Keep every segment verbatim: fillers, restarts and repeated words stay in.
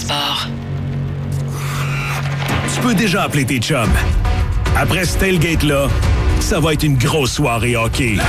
Sport. Tu peux déjà appeler tes chums. Après ce tailgate-là, ça va être une grosse soirée hockey.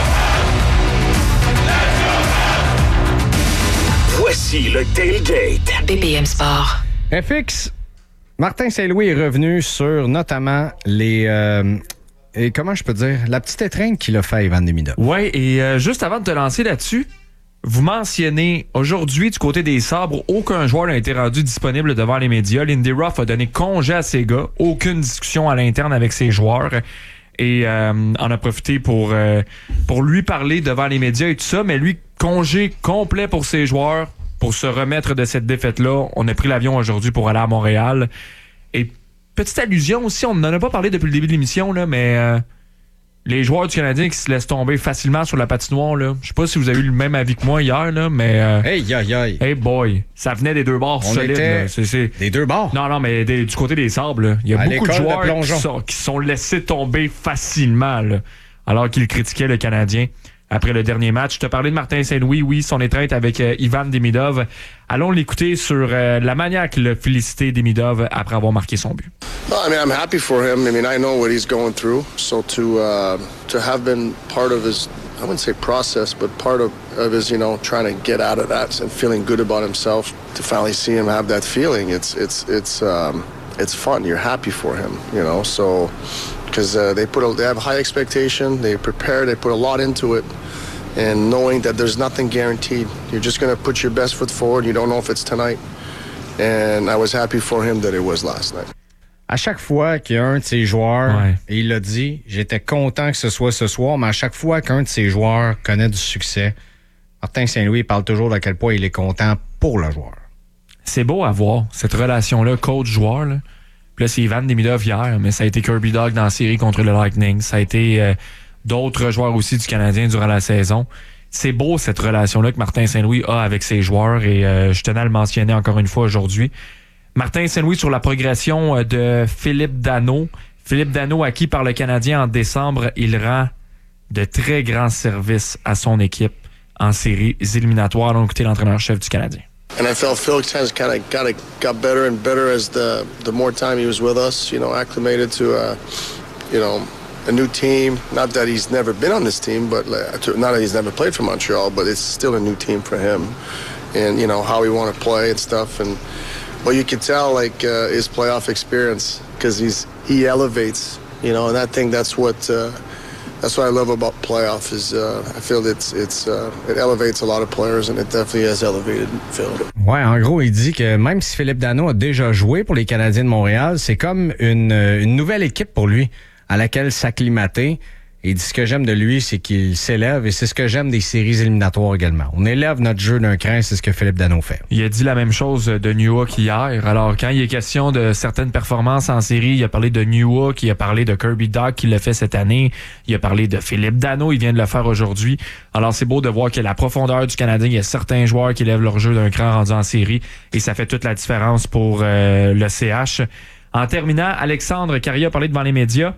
Voici le tailgate. B P M Sport. F X, Martin Saint-Louis est revenu sur notamment les... Euh, et comment je peux dire? La petite étreinte qu'il a fait à Ivan Demidov. Oui, et euh, juste avant de te lancer là-dessus, vous mentionnez aujourd'hui du côté des Sabres, aucun joueur n'a été rendu disponible devant les médias. Lindy Ruff a donné congé à ses gars, aucune discussion à l'interne avec ses joueurs. Et euh, en a profité pour, euh, pour lui parler devant les médias et tout ça, mais lui, congé complet pour ses joueurs. Pour se remettre de cette défaite-là, on a pris l'avion aujourd'hui pour aller à Montréal. Et petite allusion aussi, on n'en a pas parlé depuis le début de l'émission, là, mais euh, les joueurs du Canadien qui se laissent tomber facilement sur la patinoire, là. Je sais pas si vous avez eu le même avis que moi hier, là, mais... Euh, hey, aïe, aïe. Hey boy, ça venait des deux bords on solides. Était là. C'est, c'est... Des deux bords? Non, non, mais des, du côté des Sabres, là, il y a à beaucoup de joueurs de qui sont, qui sont laissés tomber facilement, là, alors qu'ils critiquaient le Canadien. Après le dernier match, je te parlais de Martin Saint-Louis, oui, son étreinte avec euh, Ivan Demidov. Allons l'écouter sur euh, la manière qu'il a félicité Demidov après avoir marqué son but. Well, I mean, I'm happy for him. I mean, I know what he's going through. So to uh, to have been part of his, I wouldn't say process, but part of, of his, you know, trying to get out of that and feeling good about himself. To finally see him have that feeling, it's it's it's um, it's fun. You're happy for him, you know. So. Because uh, they put a, they have high expectation, they prepare, they put a lot into it, and knowing that there's nothing guaranteed, you're just going to put your best foot forward. You don't know if it's tonight, and I was happy for him that it was last night. À chaque fois qu'il y a un de ses joueurs, ouais. et il l'a dit, j'étais content que ce soit ce soir, mais à chaque fois qu'un de ses joueurs connaît du succès, Martin Saint-Louis parle toujours de quel point il est content pour le joueur. C'est beau à voir, cette relation-là, coach-joueur, là. Puis là, c'est Ivan Demidov hier, mais ça a été Kirby Dach dans la série contre le Lightning. Ça a été euh, d'autres joueurs aussi du Canadien durant la saison. C'est beau, cette relation-là que Martin Saint-Louis a avec ses joueurs, et euh, je tenais à le mentionner encore une fois aujourd'hui. Martin Saint-Louis sur la progression de Philippe Danault. Philippe Danault, acquis par le Canadien en décembre, il rend de très grands services à son équipe en séries éliminatoires. Allons écouter l'entraîneur-chef du Canadien. And I felt Phil has kind of got got better and better as the the more time he was with us. You know, acclimated to uh, you know, a new team. Not that he's never been on this team, but uh, not that he's never played for Montreal, but it's still a new team for him. And you know how we want to play and stuff. And well, you can tell like uh, his playoff experience because he's he elevates. You know, and I think that's what. Uh, That's what I love about playoff is uh, I feel it's it's uh, it elevates a lot of players and it definitely has elevated Phil. Ouais, en gros, il dit que même si Philippe Danault a déjà joué pour les Canadiens de Montréal, c'est comme une, une nouvelle équipe pour lui à laquelle s'acclimater. Et il dit ce que j'aime de lui, c'est qu'il s'élève et c'est ce que j'aime des séries éliminatoires également. On élève notre jeu d'un cran, c'est ce que Philippe Danault fait. Il a dit la même chose de Newhook hier. Alors, quand il est question de certaines performances en série, il a parlé de Newhook, il a parlé de Kirby Dach qui l'a fait cette année, il a parlé de Philippe Danault, il vient de le faire aujourd'hui. Alors, c'est beau de voir que la profondeur du Canadien, il y a certains joueurs qui élèvent leur jeu d'un cran rendu en série et ça fait toute la différence pour euh, le C H. En terminant, Alexandre Carrier a parlé devant les médias.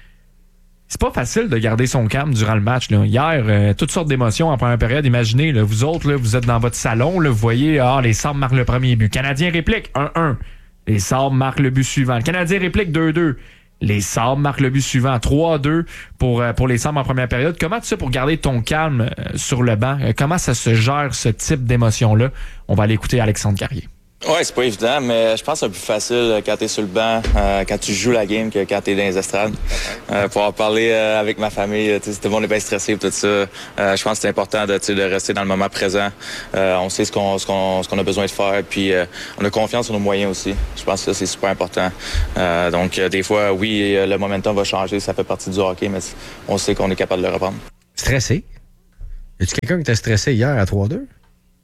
C'est pas facile de garder son calme durant le match. Là. Hier, euh, toutes sortes d'émotions en première période. Imaginez, là, vous autres, là, vous êtes dans votre salon, là, vous voyez, ah, les Sabres marquent le premier but. Canadien réplique un un. Les Sabres marquent le but suivant. Le Canadien réplique deux deux. Les Sabres marquent le but suivant. trois deux pour, euh, pour les Sabres en première période. Comment tu fais pour garder ton calme euh, sur le banc? Euh, comment ça se gère, ce type d'émotion-là? On va aller écouter Alexandre Carrier. Ouais, c'est pas évident, mais je pense que c'est plus facile quand t'es sur le banc, euh, quand tu joues la game, que quand t'es dans les estrades. Euh, pour en parler euh, avec ma famille, tout le monde est bien stressé et tout ça. Euh, je pense que c'est important de, de rester dans le moment présent. Euh, on sait ce qu'on, ce, qu'on, ce qu'on a besoin de faire, puis euh, on a confiance en nos moyens aussi. Je pense que ça, c'est super important. Euh, donc, euh, des fois, oui, le momentum va changer, ça fait partie du hockey, mais on sait qu'on est capable de le reprendre. Stressé? Y a-tu quelqu'un qui t'a stressé hier à trois deux?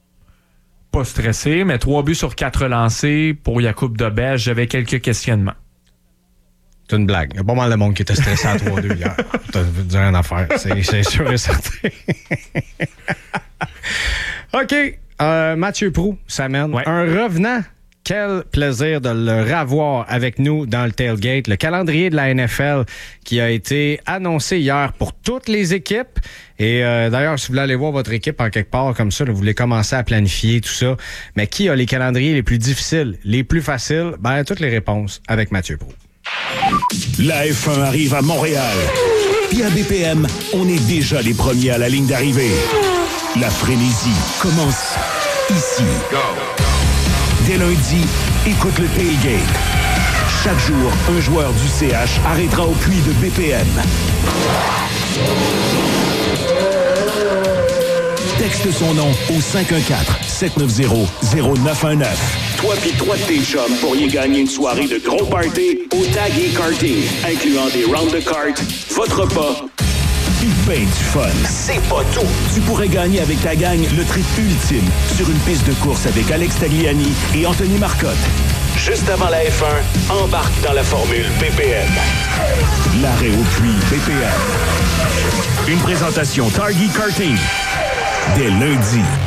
Pas stressé, mais trois buts sur quatre lancés pour Jakub Dobeš, j'avais quelques questionnements. C'est une blague. Il y a pas mal de monde qui était stressé à trois deux hier. T'as dit rien à faire. C'est, c'est sûr et certain. OK. Euh, Mathieu Proulx s'amène. Ouais. Un revenant quel plaisir de le revoir avec nous dans le tailgate. Le calendrier de la N F L qui a été annoncé hier pour toutes les équipes. Et euh, d'ailleurs, si vous voulez aller voir votre équipe en quelque part comme ça, là, vous voulez commencer à planifier tout ça, mais qui a les calendriers les plus difficiles, les plus faciles? Ben, toutes les réponses avec Mathieu Proulx. La F un arrive à Montréal. Puis à B P M, on est déjà les premiers à la ligne d'arrivée. La frénésie commence ici. Go. Dès lundi, écoute le tailgate. Chaque jour, un joueur du C H arrêtera au puits de B P M. Texte son nom au cinq un quatre, sept neuf zéro, zéro neuf un neuf. Toi pis trois de tes chums pourriez gagner une soirée de gros party au Tag et Karting, incluant des rounds de cartes, votre repas, pis ben du fun. C'est pas tout! Tu pourrais gagner avec ta gang le trip ultime sur une piste de course avec Alex Tagliani et Anthony Marcotte. Juste avant la F un, embarque dans la formule B P M. L'arrêt au puits B P M. Une présentation Target Karting. Dès lundi.